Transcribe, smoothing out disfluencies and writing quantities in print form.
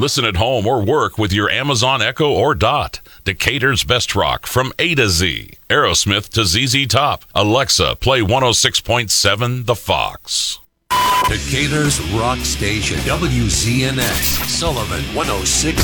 Listen at home or work with your Amazon Echo or Dot. Decatur's best rock from A to Z. Aerosmith to ZZ Top. Alexa, play 106.7 The Fox. Decatur's rock station, WZNX, Sullivan 106.